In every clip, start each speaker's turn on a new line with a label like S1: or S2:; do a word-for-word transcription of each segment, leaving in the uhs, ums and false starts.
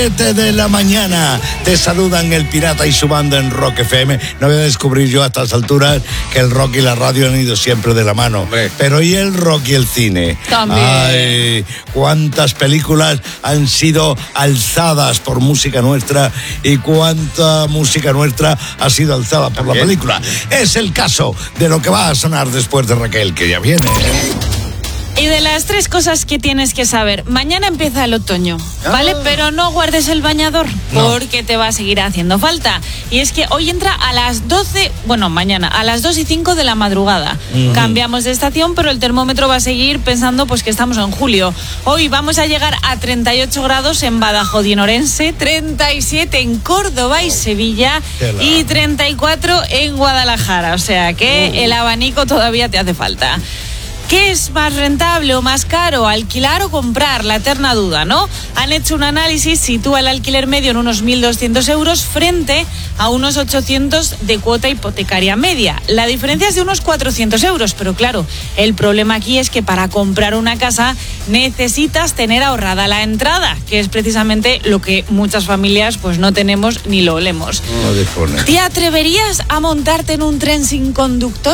S1: siete de la mañana te saludan el Pirata y su banda en Rock F M. No voy a descubrir yo a estas alturas que el rock y la radio han ido siempre de la mano. Hombre. Pero ¿y el rock y el cine?
S2: También.
S1: Ay, cuántas películas han sido alzadas por música nuestra y cuánta música nuestra ha sido alzada por ¿También? la película. Es el caso de lo que va a sonar después de Raquel, que ya viene.
S2: Y de las tres cosas que tienes que saber, mañana empieza el otoño, ¿vale? Ah. Pero no guardes el bañador, no. porque te va a seguir haciendo falta. Y es que hoy entra a las doce, bueno, mañana, a las dos y cinco de la madrugada. Uh-huh. Cambiamos de estación, pero el termómetro va a seguir pensando pues que estamos en julio. Hoy vamos a llegar a treinta y ocho grados en Badajoz y en Orense, treinta y siete en Córdoba y Sevilla y treinta y cuatro en Guadalajara. O sea que uh. el abanico todavía te hace falta. ¿Qué es más rentable o más caro? ¿Alquilar o comprar? La eterna duda, ¿no? Han hecho un análisis, sitúa el alquiler medio en unos mil doscientos euros frente a unos ochocientos de cuota hipotecaria media. La diferencia es de unos cuatrocientos euros, pero claro, el problema aquí es que para comprar una casa necesitas tener ahorrada la entrada, que es precisamente lo que muchas familias pues no tenemos ni lo olemos.
S1: No dispone.
S2: ¿Te atreverías a montarte en un tren sin conductor?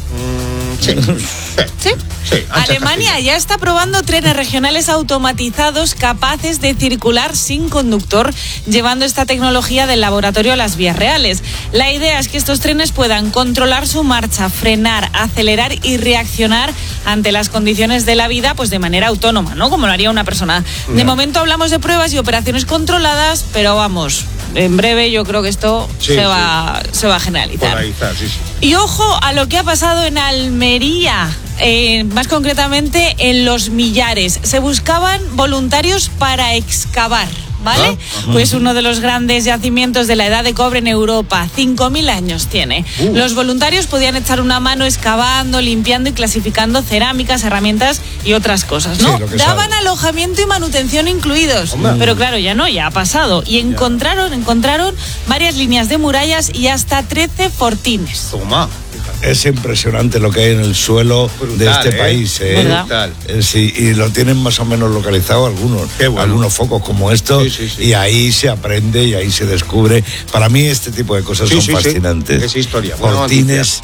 S1: Sí.
S2: ¿Sí?
S1: Sí,
S2: Alemania ya está probando trenes regionales automatizados capaces de circular sin conductor, llevando esta tecnología del laboratorio a las vías reales. La idea es que estos trenes puedan controlar su marcha, frenar, acelerar y reaccionar ante las condiciones de la vida, pues de manera autónoma, ¿no? Como lo haría una persona. De no. momento hablamos de pruebas y operaciones controladas, pero vamos, en breve yo creo que esto sí, se, va, sí. se va a generalizar.
S1: Por ahí está, sí, sí.
S2: Y ojo a lo que ha pasado en Almería. Eh, más concretamente en Los Millares. Se buscaban voluntarios para excavar, ¿vale? ¿Ah? Pues uno de los grandes yacimientos de la edad de cobre en Europa, cinco mil años tiene. Uh. Los voluntarios podían echar una mano excavando, limpiando y clasificando cerámicas, herramientas y otras cosas, ¿no?
S1: Sí,
S2: Daban
S1: sabe.
S2: alojamiento y manutención incluidos. Hombre. Pero claro, ya no, ya ha pasado. Y encontraron, encontraron varias líneas de murallas y hasta trece fortines.
S1: Toma. Es impresionante lo que hay en el suelo brutal, de este ¿eh? país. ¿eh?
S2: ¿Verdad?
S1: Eh, sí, y lo tienen más o menos localizado algunos, bueno. algunos focos como estos, sí, sí, sí. y ahí se aprende y ahí se descubre. Para mí este tipo de cosas sí, son sí, fascinantes.
S3: Sí. Es historia.
S1: Fortines,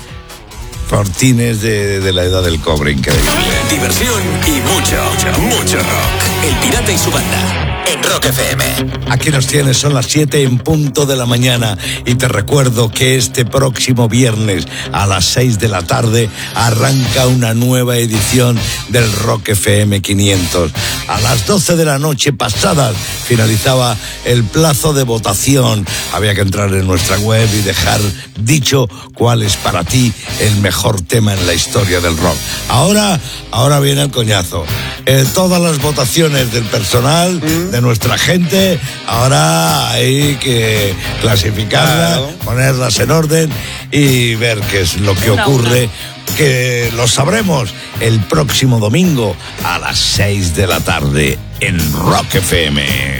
S1: fortines de, de la edad del cobre, increíble.
S4: Diversión y mucho, mucho, mucho rock. El Pirata y su banda. En Rock F M.
S1: Aquí nos tienes, son las siete en punto de la mañana y te recuerdo que este próximo viernes a las seis de la tarde arranca una nueva edición del Rock F M quinientos. A las doce de la noche pasadas finalizaba el plazo de votación. Había que entrar en nuestra web y dejar dicho cuál es para ti el mejor tema en la historia del rock. Ahora, ahora viene el coñazo. Eh, todas las votaciones del personal, mm. de nuestra gente, ahora hay que clasificarlas, claro. ponerlas en orden y ver qué es lo que una, ocurre, una. que lo sabremos el próximo domingo a las seis de la tarde en Rock F M.